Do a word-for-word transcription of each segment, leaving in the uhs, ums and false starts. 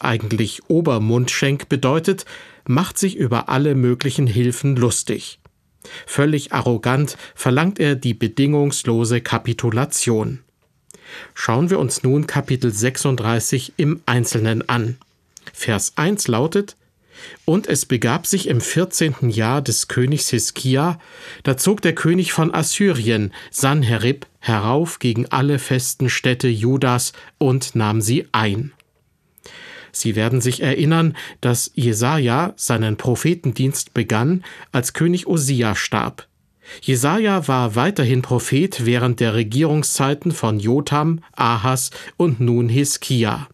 eigentlich Obermundschenk bedeutet, macht sich über alle möglichen Hilfen lustig. Völlig arrogant verlangt er die bedingungslose Kapitulation. Schauen wir uns nun Kapitel sechsunddreißig im Einzelnen an. Vers eins lautet: Und es begab sich im vierzehnten Jahr des Königs Hiskia, da zog der König von Assyrien, Sanherib, herauf gegen alle festen Städte Judas und nahm sie ein. Sie werden sich erinnern, dass Jesaja seinen Prophetendienst begann, als König Usia starb. Jesaja war weiterhin Prophet während der Regierungszeiten von Jotham, Ahas und nun Hiskia.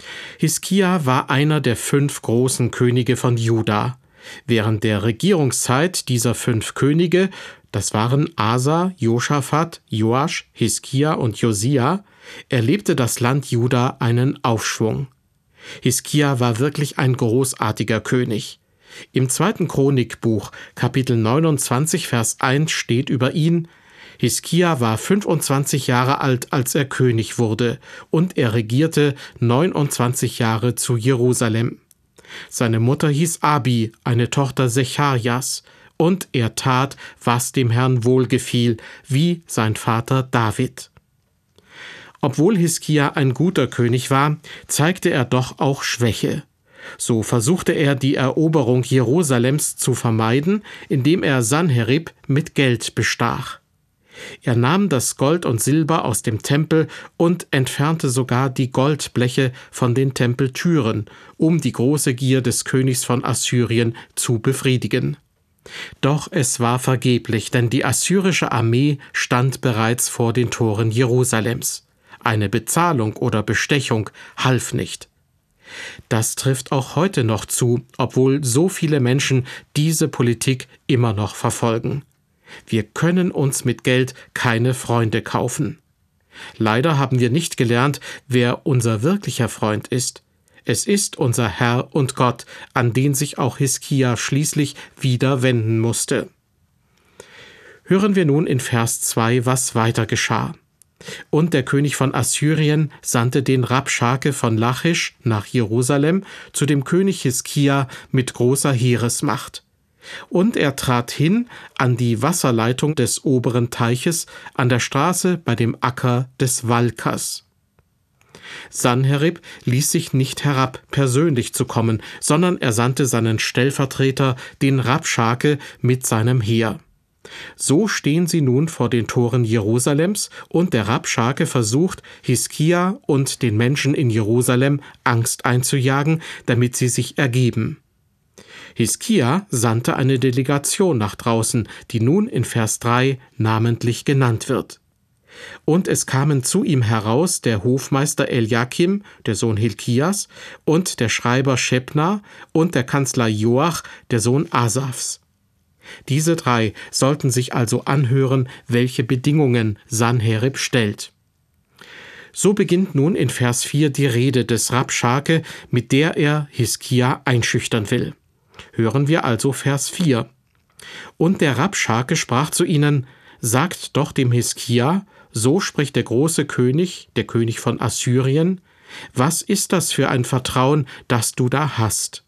Hiskia war einer der fünf großen Könige von Juda. Während der Regierungszeit dieser fünf Könige, das waren Asa, Josaphat, Joasch, Hiskia und Josia, erlebte das Land Juda einen Aufschwung. Hiskia war wirklich ein großartiger König. Im zweiten Chronikbuch, Kapitel neunundzwanzig, Vers eins steht über ihn: Hiskia war fünfundzwanzig Jahre alt, als er König wurde, und er regierte neunundzwanzig Jahre zu Jerusalem. Seine Mutter hieß Abi, eine Tochter Secharjas, und er tat, was dem Herrn wohlgefiel, wie sein Vater David. Obwohl Hiskia ein guter König war, zeigte er doch auch Schwäche. So versuchte er, die Eroberung Jerusalems zu vermeiden, indem er Sanherib mit Geld bestach. Er nahm das Gold und Silber aus dem Tempel und entfernte sogar die Goldbleche von den Tempeltüren, um die große Gier des Königs von Assyrien zu befriedigen. Doch es war vergeblich, denn die assyrische Armee stand bereits vor den Toren Jerusalems. Eine Bezahlung oder Bestechung half nicht. Das trifft auch heute noch zu, obwohl so viele Menschen diese Politik immer noch verfolgen. Wir können uns mit Geld keine Freunde kaufen. Leider haben wir nicht gelernt, wer unser wirklicher Freund ist. Es ist unser Herr und Gott, an den sich auch Hiskia schließlich wieder wenden musste. Hören wir nun in Vers zwei, was weiter geschah. Und der König von Assyrien sandte den Rabschake von Lachisch nach Jerusalem zu dem König Hiskia mit großer Heeresmacht. Und er trat hin an die Wasserleitung des oberen Teiches an der Straße bei dem Acker des Walkers. Sanherib ließ sich nicht herab, persönlich zu kommen, sondern er sandte seinen Stellvertreter, den Rabschake, mit seinem Heer. So stehen sie nun vor den Toren Jerusalems, und der Rabschake versucht, Hiskia und den Menschen in Jerusalem Angst einzujagen, damit sie sich ergeben. Hiskia sandte eine Delegation nach draußen, die nun in Vers drei namentlich genannt wird. Und es kamen zu ihm heraus der Hofmeister Eliakim, der Sohn Hilkias, und der Schreiber Schebna und der Kanzler Joach, der Sohn Asafs. Diese drei sollten sich also anhören, welche Bedingungen Sanherib stellt. So beginnt nun in Vers vier die Rede des Rabschake, mit der er Hiskia einschüchtern will. Hören wir also Vers vier. Und der Rabschake sprach zu ihnen: Sagt doch dem Hiskia, so spricht der große König, der König von Assyrien: Was ist das für ein Vertrauen, das du da hast?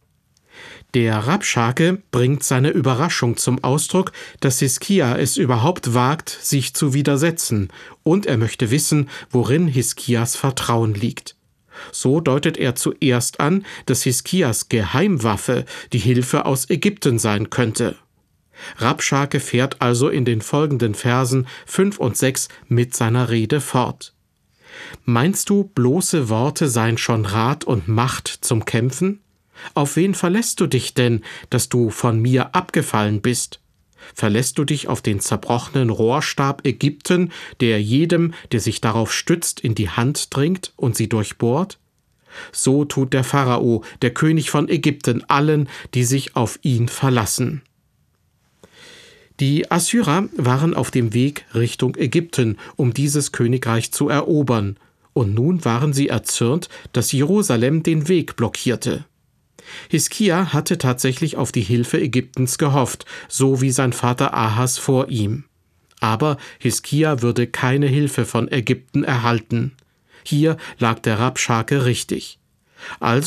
Der Rabschake bringt seine Überraschung zum Ausdruck, dass Hiskia es überhaupt wagt, sich zu widersetzen, und er möchte wissen, worin Hiskias Vertrauen liegt. So deutet er zuerst an, dass Hiskias Geheimwaffe die Hilfe aus Ägypten sein könnte. Rabschake fährt also in den folgenden Versen fünf und sechs mit seiner Rede fort. Meinst du, bloße Worte seien schon Rat und Macht zum Kämpfen? Auf wen verlässt du dich denn, dass du von mir abgefallen bist? Verlässt du dich auf den zerbrochenen Rohrstab Ägypten, der jedem, der sich darauf stützt, in die Hand dringt und sie durchbohrt? So tut der Pharao, der König von Ägypten, allen, die sich auf ihn verlassen. Die Assyrer waren auf dem Weg Richtung Ägypten, um dieses Königreich zu erobern, und nun waren sie erzürnt, dass Jerusalem den Weg blockierte. Hiskia hatte tatsächlich auf die Hilfe Ägyptens gehofft, so wie sein Vater Ahas vor ihm. Aber Hiskia würde keine Hilfe von Ägypten erhalten. Hier lag der Rabschake richtig. Also